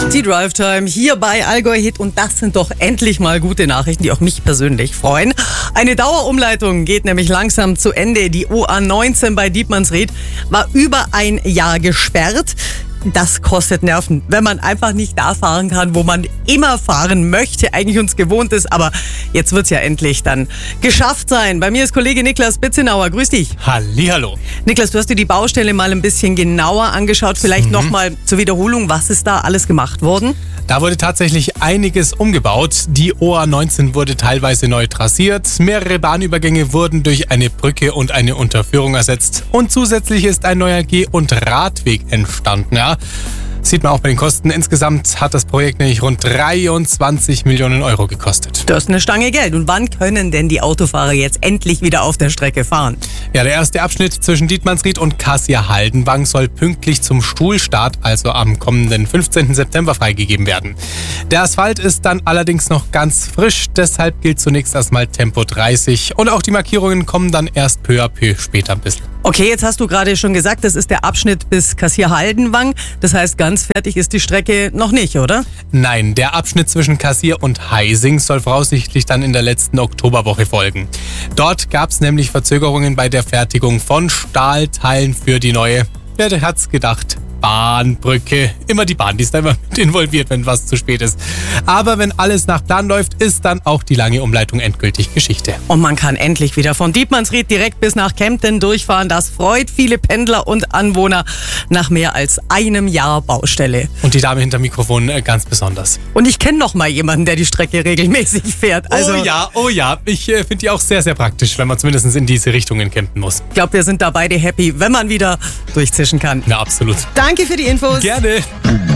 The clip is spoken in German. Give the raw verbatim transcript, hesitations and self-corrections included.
Die Drive Time hier bei Allgäu Hit und das sind doch endlich mal gute Nachrichten, die auch mich persönlich freuen. Eine Dauerumleitung geht nämlich langsam zu Ende. Die O A neunzehn bei Dietmannsried war über ein Jahr gesperrt. Das kostet Nerven, wenn man einfach nicht da fahren kann, wo man immer fahren möchte, eigentlich uns gewohnt ist. Aber jetzt wird's ja endlich dann geschafft sein. Bei mir ist Kollege Niklas Bitzenauer. Grüß dich. Hallihallo. Niklas, du hast dir die Baustelle mal ein bisschen genauer angeschaut. Vielleicht mhm. nochmal zur Wiederholung, was ist da alles gemacht worden? Da wurde tatsächlich einiges umgebaut. Die O A neunzehn wurde teilweise neu trassiert. Mehrere Bahnübergänge wurden durch eine Brücke und eine Unterführung ersetzt. Und zusätzlich ist ein neuer Geh- und Radweg entstanden. Ja, sieht man auch bei den Kosten. Insgesamt hat das Projekt nämlich rund dreiundzwanzig Millionen Euro gekostet. Das ist eine Stange Geld. Und wann können denn die Autofahrer jetzt endlich wieder auf der Strecke fahren? Ja, der erste Abschnitt zwischen Dietmannsried und Kassel-Haldenwang soll pünktlich zum Stuhlstart, also am kommenden fünfzehnten September, freigegeben werden. Der Asphalt ist dann allerdings noch ganz frisch, deshalb gilt zunächst erstmal Tempo dreißig und auch die Markierungen kommen dann erst peu à peu später ein bisschen. Okay, jetzt hast du gerade schon gesagt, das ist der Abschnitt bis Kassier-Haldenwang. Das heißt, ganz fertig ist die Strecke noch nicht, oder? Nein, der Abschnitt zwischen Kassier und Heising soll voraussichtlich dann in der letzten Oktoberwoche folgen. Dort gab es nämlich Verzögerungen bei der Fertigung von Stahlteilen für die neue, wer hat's gedacht, Bahnbrücke. Immer die Bahn, die ist da immer mit involviert, wenn was zu spät ist. Aber wenn alles nach Plan läuft, ist dann auch die lange Umleitung endgültig Geschichte. Und man kann endlich wieder von Dietmannsried direkt bis nach Kempten durchfahren. Das freut viele Pendler und Anwohner nach mehr als einem Jahr Baustelle. Und die Dame hinter Mikrofon äh, ganz besonders. Und ich kenne noch mal jemanden, der die Strecke regelmäßig fährt. Also, oh ja, oh ja. Ich äh, finde die auch sehr, sehr praktisch, wenn man zumindest in diese Richtung in Kempten muss. Ich glaube, wir sind da beide happy, wenn man wieder durchzischen kann. Ja, absolut. Danke für die Infos. Gerne.